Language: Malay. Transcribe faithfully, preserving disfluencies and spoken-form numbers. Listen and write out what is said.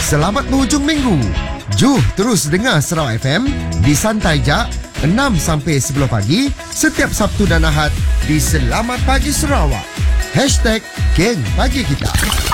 Selamat berhujung minggu. Juh terus dengar Sarawak F M di Santai Jak enam sampai sepuluh pagi setiap Sabtu dan Ahad di Selamat Pagi Sarawak. Hashtag Geng Pagi Kita.